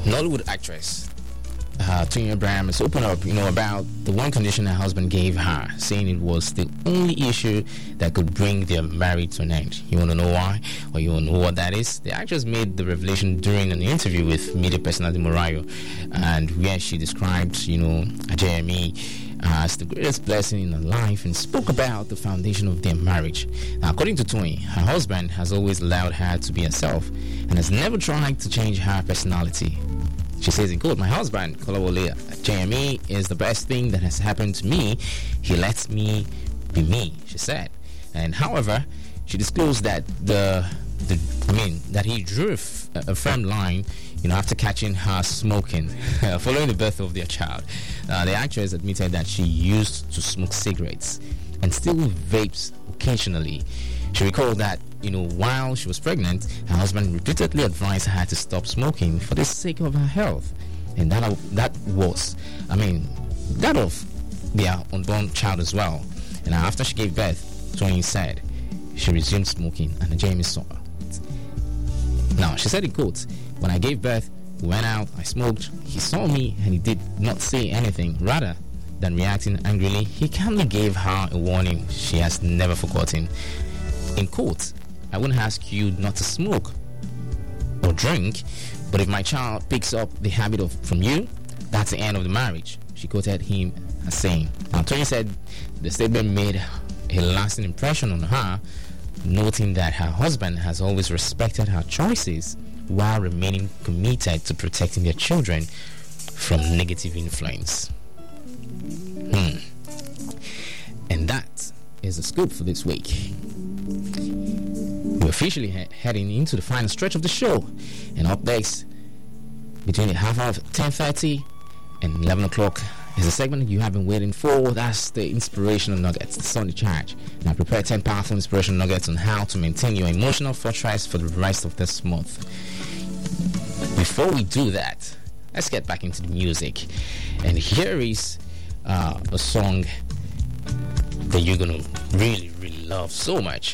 Nollywood actress Toyin Abraham has opened up, about the one condition her husband gave her, saying it was the only issue that could bring their marriage to an end. You want to know why? Or you want to know what that is? The actress made the revelation during an interview with media personality Morayo, and where she described, Jeremy as the greatest blessing in her life and spoke about the foundation of their marriage. Now, according to Toyin, her husband has always allowed her to be herself and has never tried to change her personality. She says, in quote, "My husband, Kolawole JME, is the best thing that has happened to me. He lets me be me," she said. And however, she disclosed that that he drew a firm line, after catching her smoking following the birth of their child. The actress admitted that she used to smoke cigarettes and still vapes occasionally. She recalled that, while she was pregnant, her husband repeatedly advised her to stop smoking for the sake of her health. And that was that of their unborn child as well. And after she gave birth, Toyin said she resumed smoking and Jamie saw her. Now, she said in quote, "When I gave birth, we went out, I smoked, he saw me and he did not say anything. Rather than reacting angrily, he calmly gave her a warning she has never forgotten. In quote, I wouldn't ask you not to smoke or drink, but if my child picks up the habit from you, that's the end of the marriage," she quoted him as saying. Now, Toyin said the statement made a lasting impression on her, noting that her husband has always respected her choices while remaining committed to protecting their children from negative influence. And that is the scoop for this week. We're officially heading into the final stretch of the show, and up next, between the half of 10:30 and 11 o'clock, is a segment you have been waiting for. That's the Inspirational Nuggets, the Sunday Charge. Now prepare 10 powerful inspirational nuggets on how to maintain your emotional fortress for the rest of this month. Before we do that, let's get back into the music. And here is a song that you're going to really, really love so much.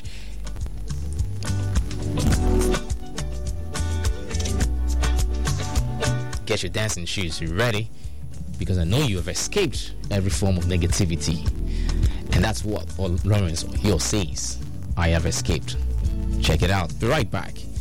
Get your dancing shoes. You ready? Because I know you have escaped every form of negativity. And that's what Lawrence Hill says. I have escaped. Check it out. Be right back.